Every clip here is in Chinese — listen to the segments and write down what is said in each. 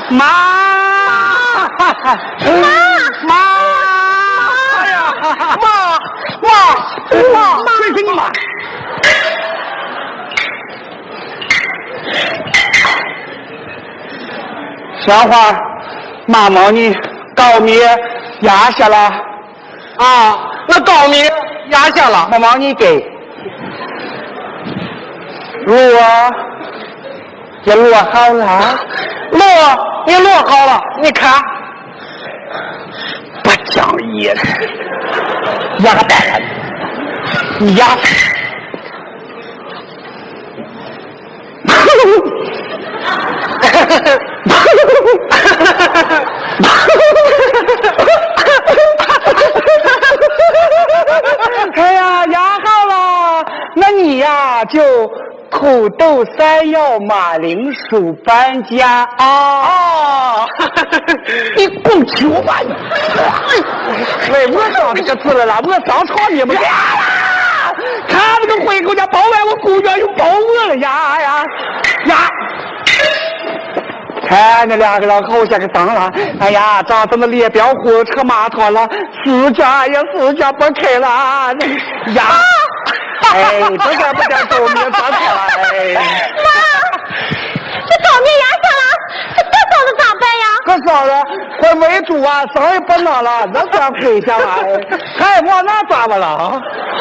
妈，哎呀，妈，谁是你妈？小花，妈妈你高米压下了啊，那高米压下了，妈妈你给路啊，也落好了，你落好了，你看，不讲义了，压呆了，你压。哎呀，压好了，那你呀就苦豆山药马铃薯搬家啊！你滚球吧你！喂，我上这个字了啦，我上场你们看那个回狗家保外，我公园又保我了呀！看那两个老好像个当了，哎呀，长这么脸标火车码头了，四家不开了呀！哎，这个不叫狗命发财了哎！ 妈，这狗命压下了，这这嫂子咋办呀？ 可嫂子，快围住啊，伤也不能了，那算亏下来，还往哪抓吧了啊？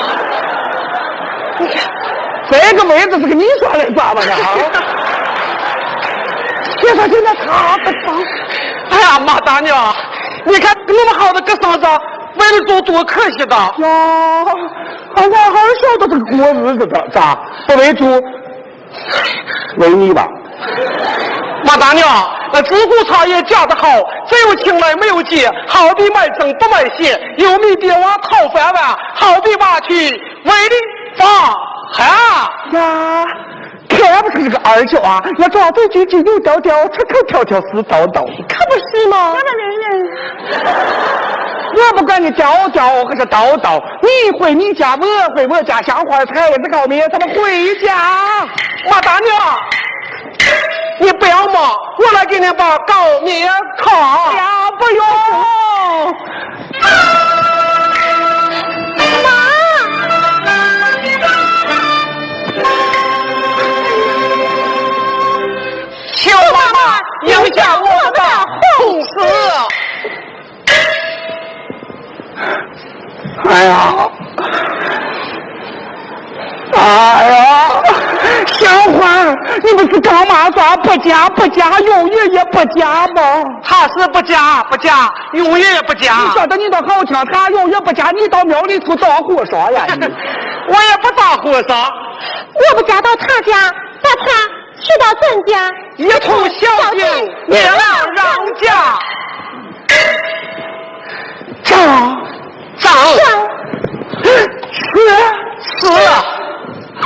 这个妹子是个你说的抓吧呢啊？别说现在他不脏，哎呀妈大娘，你看那么好的个嫂子，为了做多可惜的呀！我还晓得这个过日子的，咋不为主？为你吧，马大娘，那自古茶叶价得好，只有青来没有节，好比卖橙不卖血，有米别往讨饭碗，好比挖去为你放哈呀！看不出这个二舅啊，那抓走句句有调调，出口条条是道道，可不是吗？我不管你调调还是道道，你回你家，我回我家，香花菜子高面，咱们回家。马大娘，你不要忙，我来给你把高面烤。哎呀，不用。求妈妈影响我的后事。哎呀，小花，你不是干嘛说不嫁，永远也不嫁吗？他是不嫁，永远也不嫁。你晓得你的好听，他永远不嫁，你到庙里头当和尚呀？我也不当和尚， 我不嫁到他家，把他娶到咱家， 一同孝敬娘让家。